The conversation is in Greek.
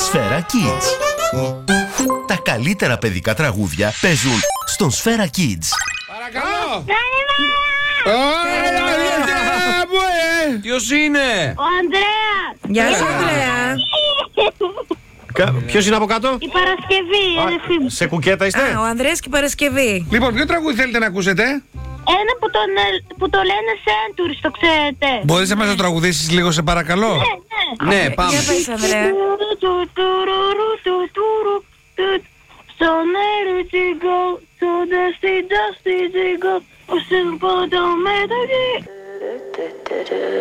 Σφαίρα Kids. Τα καλύτερα παιδικά τραγούδια παίζουν στον Σφαίρα Kids. Παρακαλώ! Ποιος είναι? Ο Ανδρέας! Γεια σου, Ανδρέα. Ποιος είναι από κάτω? Η Παρασκευή, η αδερφή μου. Σε κουκέτα είστε? Ο Ανδρέας και η Παρασκευή. Λοιπόν, ποιο τραγούδι θέλετε να ακούσετε? Ένα που το λένε Centuries, το ξέρετε. Μπορείς να μας το τραγουδήσεις λίγο, σε παρακαλώ? Ναι, πάμε. Για πες, Ανδρέα. So near to go, so dusty to go.